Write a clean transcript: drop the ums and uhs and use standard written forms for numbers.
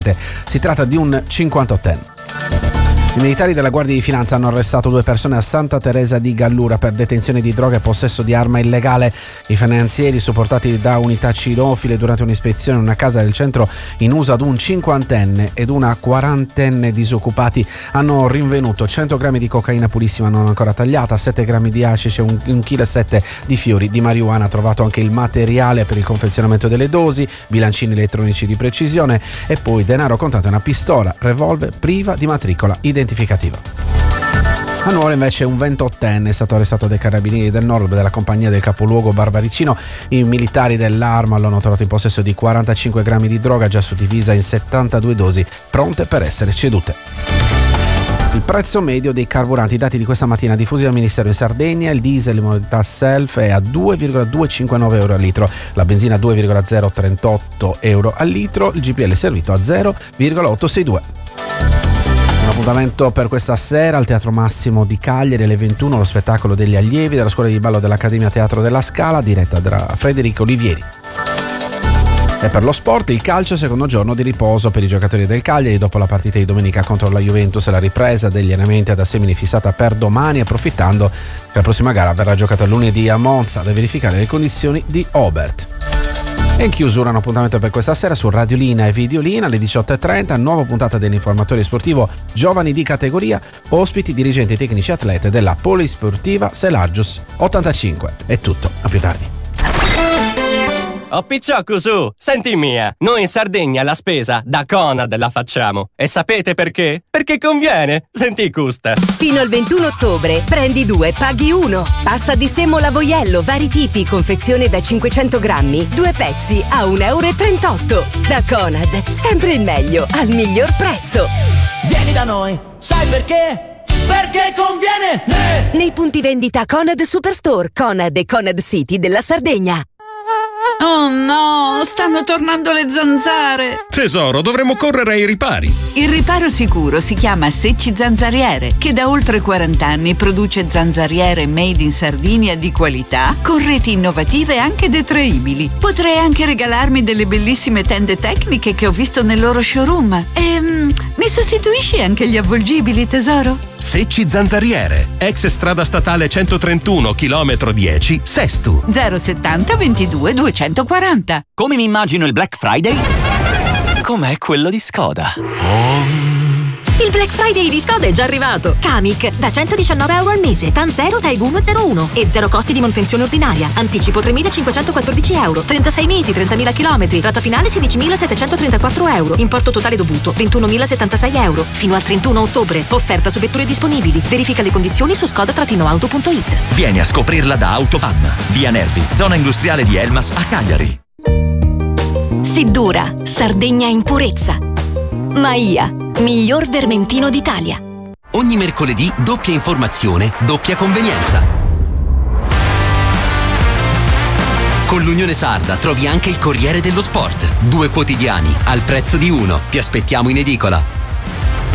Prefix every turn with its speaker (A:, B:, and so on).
A: Si tratta di un 58enne. I militari della Guardia di Finanza hanno arrestato 2 persone a Santa Teresa di Gallura per detenzione di droga e possesso di arma illegale. I finanzieri, supportati da unità cinofile, durante un'ispezione in una casa del centro in uso ad un 50enne ed una 40enne disoccupati, hanno rinvenuto 100 grammi di cocaina purissima non ancora tagliata, 7 grammi di hashish e 1,7 kg di fiori di marijuana. Trovato anche il materiale per il confezionamento delle dosi, bilancini elettronici di precisione e poi denaro contante, una pistola revolver priva di matricola identificativa. A Nuoro invece un 28enne è stato arrestato dai carabinieri del Nord della compagnia del capoluogo Barbaricino. I militari dell'Arma l'hanno trovato in possesso di 45 grammi di droga già suddivisa in 72 dosi pronte per essere cedute. Il prezzo medio dei carburanti, dati di questa mattina diffusi dal Ministero in Sardegna: il diesel in modalità self è a 2,259 euro al litro, la benzina a 2,038 euro al litro, il GPL servito a 0,862. Un appuntamento per questa sera al Teatro Massimo di Cagliari alle 21, lo spettacolo degli allievi della scuola di ballo dell'Accademia Teatro della Scala, diretta da Federico Olivieri. E per lo sport, il calcio, secondo giorno di riposo per i giocatori del Cagliari dopo la partita di domenica contro la Juventus e la ripresa degli allenamenti ad Assemini fissata per domani, approfittando che la prossima gara verrà giocata lunedì a Monza da verificare le condizioni di Obert. E in chiusura un appuntamento per questa sera su Radiolina e Videolina alle 18:30, nuova puntata dell'informatore sportivo Giovani di categoria, ospiti dirigenti tecnici atlete della Polisportiva Selargius 85. È tutto, a più tardi.
B: Oh picciocco su, senti mia, noi in Sardegna la spesa da Conad la facciamo. E sapete perché? Perché conviene, senti custa.
C: Fino al 21 ottobre prendi 2, paghi 1. Pasta di semola Voiello, vari tipi, confezione da 500 grammi, 2 pezzi a 1,38 euro. Da Conad, sempre il meglio, al miglior prezzo.
D: Vieni da noi, sai perché? Perché conviene!
C: Nei punti vendita Conad Superstore, Conad e Conad City della Sardegna.
E: Oh no, stanno tornando le zanzare.
F: Tesoro, dovremmo correre ai ripari.
E: Il riparo sicuro si chiama Secci Zanzariere, che da oltre 40 anni produce zanzariere made in Sardinia di qualità, con reti innovative e anche detraibili. Potrei anche regalarmi delle bellissime tende tecniche che ho visto nel loro showroom. Mi sostituisci anche gli avvolgibili, tesoro?
F: Secci Zanzariere, ex strada statale 131, chilometro 10, Sestu.
E: 070 22 240.
G: Come mi immagino il Black Friday? Com'è quello di Skoda.
H: Il Black Friday di Skoda è già arrivato. Kamiq da 119 euro al mese, TAN 0, TAEG 101 e 0 costi di manutenzione ordinaria. Anticipo 3.514 euro, 36 mesi, 30.000 chilometri, rata finale 16.734 euro, importo totale dovuto 21.076 euro. Fino al 31 ottobre, offerta su vetture disponibili. Verifica le condizioni su skoda-auto.it.
G: Vieni a scoprirla da Autofam, via Nervi, zona industriale di Elmas a Cagliari.
C: Seddura, Sardegna in purezza. Maia, miglior vermentino d'Italia.
I: Ogni mercoledì doppia informazione, doppia convenienza. Con l'Unione Sarda trovi anche il Corriere dello Sport. 2 quotidiani al prezzo di uno. Ti aspettiamo in edicola.